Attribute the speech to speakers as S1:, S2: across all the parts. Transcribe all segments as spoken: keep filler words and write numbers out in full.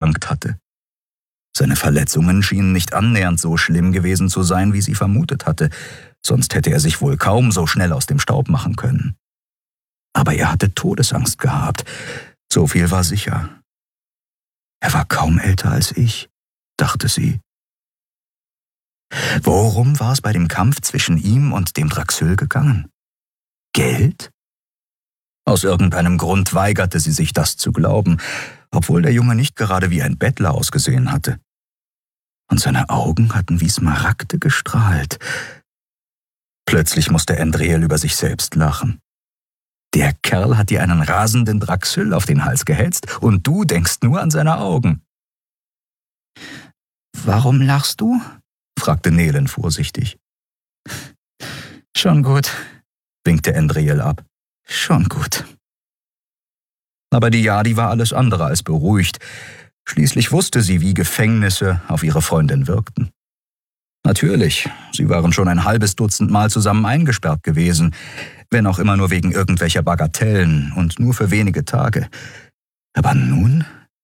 S1: erkrankt hatte. Seine Verletzungen schienen nicht annähernd so schlimm gewesen zu sein, wie sie vermutet hatte, sonst hätte er sich wohl kaum so schnell aus dem Staub machen können. Aber er hatte Todesangst gehabt, so viel war sicher. Er war kaum älter als ich, dachte sie. Worum war es bei dem Kampf zwischen ihm und dem Draxül gegangen? Geld? Aus irgendeinem Grund weigerte sie sich, das zu glauben, obwohl der Junge nicht gerade wie ein Bettler ausgesehen hatte. Und seine Augen hatten wie Smaragde gestrahlt. Plötzlich musste Endriel über sich selbst lachen. Der Kerl hat dir einen rasenden Draxül auf den Hals gehetzt und du denkst nur an seine Augen. »Warum lachst du?« fragte Nelen vorsichtig. »Schon gut«, winkte Endriel ab. »Schon gut.« Aber die Jadi war alles andere als beruhigt. Schließlich wusste sie, wie Gefängnisse auf ihre Freundin wirkten. Natürlich, sie waren schon ein halbes Dutzend Mal zusammen eingesperrt gewesen, wenn auch immer nur wegen irgendwelcher Bagatellen und nur für wenige Tage. Aber nun?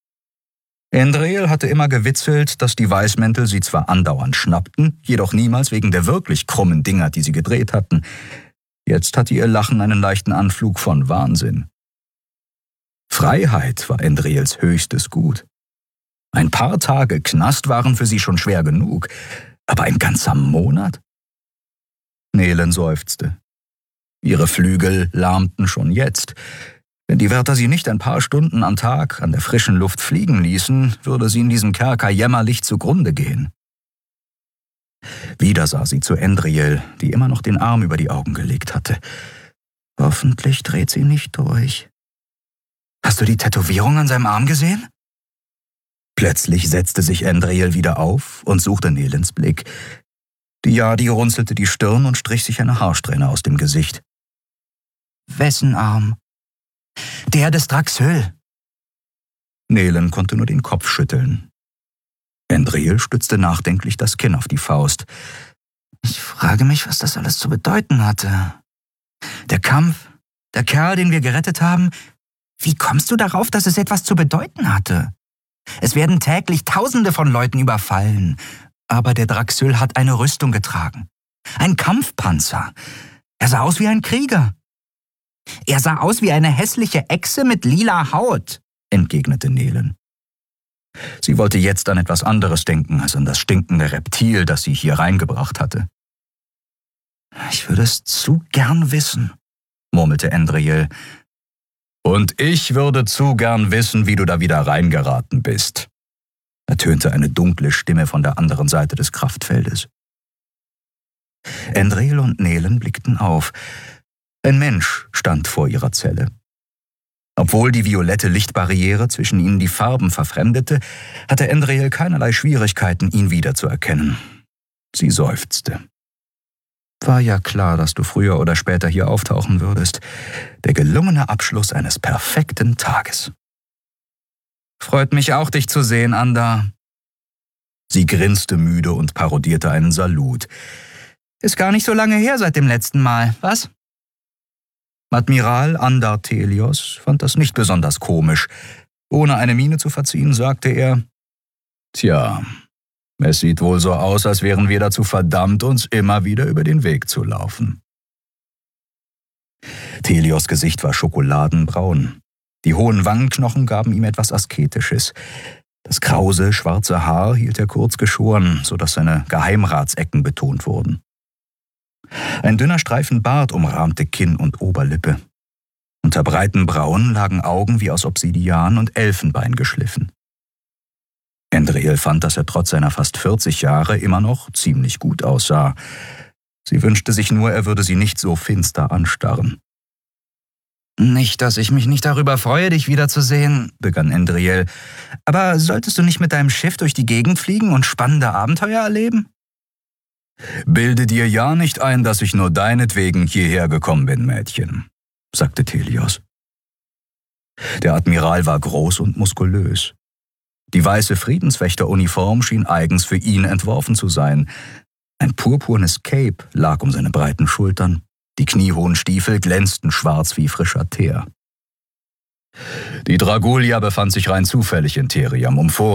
S1: Endriel hatte immer gewitzelt, dass die Weißmäntel sie zwar andauernd schnappten, jedoch niemals wegen der wirklich krummen Dinger, die sie gedreht hatten. Jetzt hatte ihr Lachen einen leichten Anflug von Wahnsinn. Freiheit war Endriels höchstes Gut. Ein paar Tage Knast waren für sie schon schwer genug, aber ein ganzer Monat? Nelen seufzte. Ihre Flügel lahmten schon jetzt. Wenn die Wärter sie nicht ein paar Stunden am Tag an der frischen Luft fliegen ließen, würde sie in diesem Kerker jämmerlich zugrunde gehen. Wieder sah sie zu Endriel, die immer noch den Arm über die Augen gelegt hatte. Hoffentlich dreht sie nicht durch. »Hast du die Tätowierung an seinem Arm gesehen?« Plötzlich setzte sich Endriel wieder auf und suchte Nelens Blick. Die Jadi runzelte die Stirn und strich sich eine Haarsträhne aus dem Gesicht. »Wessen Arm?« »Der des Draxül.« Nelen konnte nur den Kopf schütteln. Endriel stützte nachdenklich das Kinn auf die Faust. »Ich frage mich, was das alles zu bedeuten hatte. Der Kampf, der Kerl, den wir gerettet haben. Wie kommst du darauf, dass es etwas zu bedeuten hatte? Es werden täglich Tausende von Leuten überfallen. Aber der Draxül hat eine Rüstung getragen. Ein Kampfpanzer. Er sah aus wie ein Krieger.« »Er sah aus wie eine hässliche Echse mit lila Haut«, entgegnete Nelen. Sie wollte jetzt an etwas anderes denken als an das stinkende Reptil, das sie hier reingebracht hatte. »Ich würde es zu gern wissen«, murmelte Endriel. »Und ich würde zu gern wissen, wie du da wieder reingeraten bist«, ertönte eine dunkle Stimme von der anderen Seite des Kraftfeldes. Endriel und Nelen blickten auf. Ein Mensch stand vor ihrer Zelle. Obwohl die violette Lichtbarriere zwischen ihnen die Farben verfremdete, hatte Endriel keinerlei Schwierigkeiten, ihn wiederzuerkennen. Sie seufzte. »War ja klar, dass du früher oder später hier auftauchen würdest. Der gelungene Abschluss eines perfekten Tages.« »Freut mich auch, dich zu sehen, Anda.« Sie grinste müde und parodierte einen Salut. »Ist gar nicht so lange her seit dem letzten Mal, was?« Admiral Andar Thelios fand das nicht besonders komisch. Ohne eine Miene zu verziehen, sagte er, »Tja, es sieht wohl so aus, als wären wir dazu verdammt, uns immer wieder über den Weg zu laufen.« Thelios' Gesicht war schokoladenbraun. Die hohen Wangenknochen gaben ihm etwas Asketisches. Das krause, schwarze Haar hielt er kurz geschoren, sodass seine Geheimratsecken betont wurden. Ein dünner Streifen Bart umrahmte Kinn und Oberlippe. Unter breiten Brauen lagen Augen wie aus Obsidian und Elfenbein geschliffen. Endriel fand, dass er trotz seiner fast vierzig Jahre immer noch ziemlich gut aussah. Sie wünschte sich nur, er würde sie nicht so finster anstarren. »Nicht, dass ich mich nicht darüber freue, dich wiederzusehen«, begann Endriel. »Aber solltest du nicht mit deinem Schiff durch die Gegend fliegen und spannende Abenteuer erleben?« »Bilde dir ja nicht ein, dass ich nur deinetwegen hierher gekommen bin, Mädchen«, sagte Thelios. Der Admiral war groß und muskulös. Die weiße Friedenswächteruniform schien eigens für ihn entworfen zu sein. Ein purpurnes Cape lag um seine breiten Schultern. Die kniehohen Stiefel glänzten schwarz wie frischer Teer. Die Dragulia befand sich rein zufällig in Theriam, um vor